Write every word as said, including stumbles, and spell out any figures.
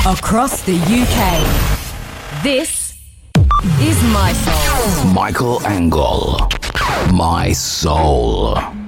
across the U K. This is My Soul. Michael Angle, My Soul.